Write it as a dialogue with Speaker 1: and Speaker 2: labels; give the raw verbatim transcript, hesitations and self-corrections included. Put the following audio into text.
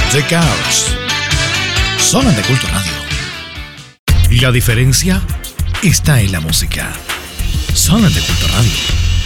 Speaker 1: The Cars. Zona de Culto Radio. La diferencia está en la música. Zona de Culto Radio.